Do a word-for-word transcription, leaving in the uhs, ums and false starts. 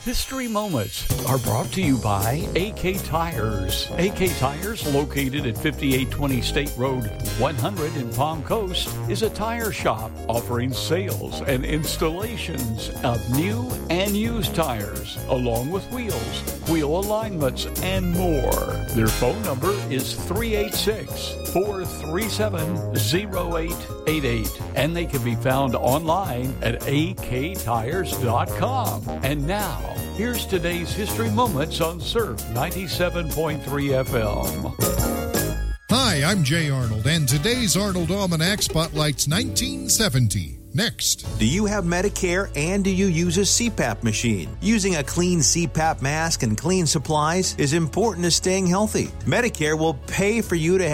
History Moments are brought to you by A K Tires. A K Tires, located at fifty-eight twenty State Road one hundred in Palm Coast, is a tire shop offering sales and installations of new and used tires, along with wheels, wheel alignments, and more. Their phone number is three eight six, four three seven, zero eight eight eight, and they can be found online at a k tires dot com. And now, here's today's History Moments on Surf ninety-seven point three F M. Hi, I'm Jay Arnold, and today's Arnold Almanac spotlights nineteen seventy. Next. Do you have Medicare and do you use a C PAP machine? Using a clean C PAP mask and clean supplies is important to staying healthy. Medicare will pay for you to have